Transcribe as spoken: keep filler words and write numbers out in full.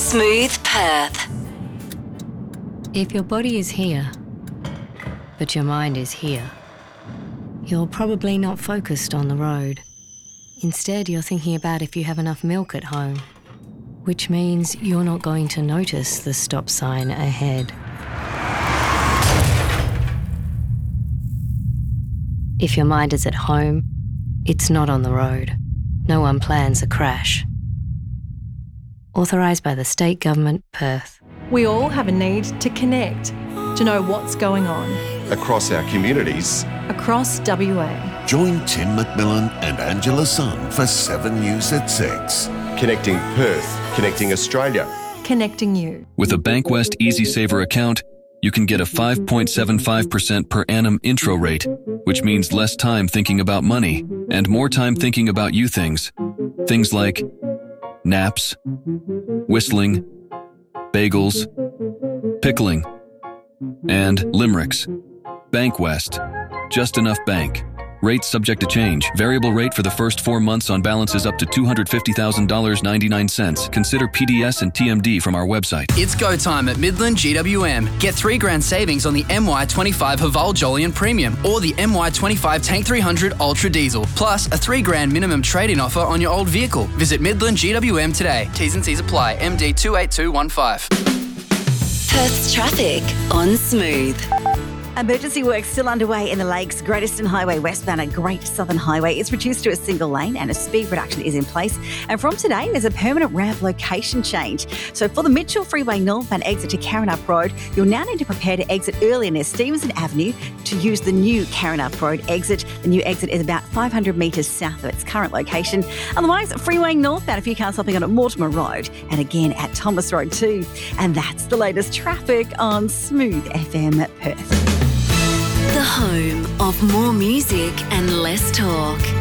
Smooth Perth. If your body is here, but your mind is here, you're probably not focused on the road. Instead, you're thinking about if you have enough milk at home, which means you're not going to notice the stop sign ahead. If your mind is at home, it's not on the road. No one plans a crash. Authorised by the State Government, Perth. We all have a need to connect, to know what's going on. Across our communities. Across W A. Join Tim McMillan and Angela Sun for seven News at six. Connecting Perth, connecting Australia. Connecting you. With a Bankwest EasySaver account, you can get a five point seven five percent per annum intro rate, which means less time thinking about money and more time thinking about you things. Things like naps, whistling, bagels, pickling, and limericks. Bankwest. Just enough bank. Rates subject to change. Variable rate for the first four months on balances up to two hundred fifty thousand dollars and ninety-nine cents. Consider P D S and T M D from our website. It's go time at Midland G W M. Get three grand savings on the M Y twenty-five Haval Jolyon Premium or the M Y twenty-five Tank three hundred Ultra Diesel, plus a three grand minimum trade-in offer on your old vehicle. Visit Midland G W M today. T's and C's apply. M D two eight two one five. Perth's traffic on Smooth. Emergency work still underway in the Lakes. Great Eastern Highway westbound at Great Southern Highway is reduced to a single lane and a speed reduction is in place. And from today, there's a permanent ramp location change. So for the Mitchell Freeway northbound exit to Karrinyup Road, you'll now need to prepare to exit earlier near Stevenson Avenue to use the new Karrinyup Road exit. The new exit is about five hundred metres south of its current location. Otherwise, Freeway northbound, a few cars stopping on at Mortimer Road and again at Thomas Road too. And that's the latest traffic on Smooth F M Perth. The home of more music and less talk.